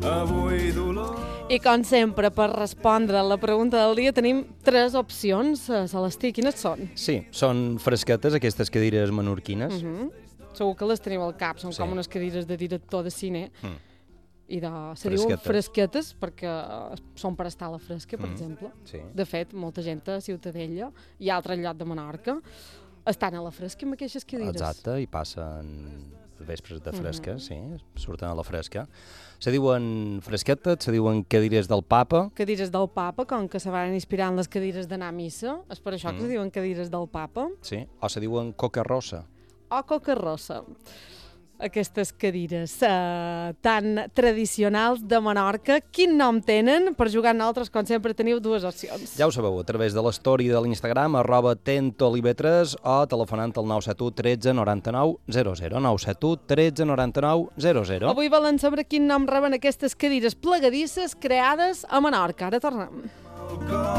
avui dolor. I com sempre, per respondre a la pregunta del dia tenim 3 opcions. Celestí, quines són? Sí, són fresquetes, aquestes cadires menorquines. Segur que les teniu al cap, són Sí. com unes cadires de director de cine. I se diuen Fresquetes. fresquetes perquè són per estar a la fresca, per exemple. Sí. De fet, molta gent a Ciutadella i a altres llocs de Menorca estan a la fresca amb aquestes cadires. Exacte, i passen els vespres de fresca, sí, surten a la fresca. Se diuen fresquetes, se diuen cadires del papa. Cadires del papa, com que se van inspirar en les cadires d'anar a missa, és per això que se diuen cadires del papa. Sí, o se diuen coca rossa. O coca rossa. Aquestes cadires tan tradicionals de Menorca, quin nom tenen? Per jugar amb nosaltres, com sempre, teniu 2 opcions. Ja ho sabeu, a través de l'story de l'Instagram, @tentolive3 o telefonant al 971 13 99 00. 971 13 99 00. Avui volen saber quin nom reben aquestes cadires plegadisses creades a Menorca. Ara tornem.